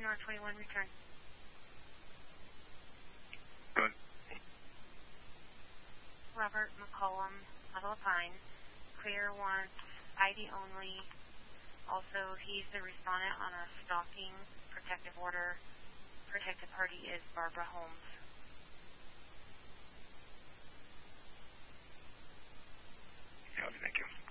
R21, return. Good. Robert McCollum, Little Pine. Clear wants ID only. Also, he's the respondent on a stalking protective order. Protected party is Barbara Holmes. Yeah, thank you.